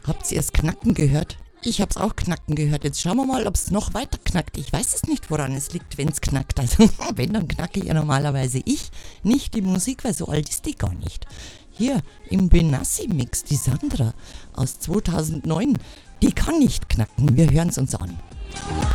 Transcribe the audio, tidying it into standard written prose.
Habt ihr es knacken gehört? Ich hab's auch knacken gehört. Jetzt schauen wir mal, ob es noch weiter knackt. Ich weiß es nicht, woran es liegt, wenn es knackt. Also, wenn, dann knacke ja normalerweise ich, nicht die Musik, weil so alt ist die gar nicht. Hier im Benassi-Mix, die Sandra aus 2009, die kann nicht knacken. Wir hören es uns an.